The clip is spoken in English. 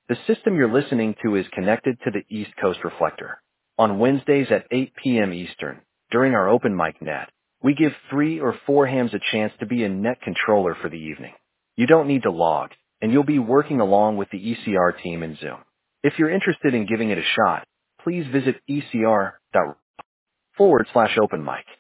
The system you're listening to is connected to the East Coast Reflector. On Wednesdays at 8 p.m. Eastern, during our open mic net, we give 3 or 4 hams a chance to be a net controller for the evening. You don't need to log, and you'll be working along with the ECR team in Zoom. If you're interested in giving it a shot, please visit ecr.org/open mic.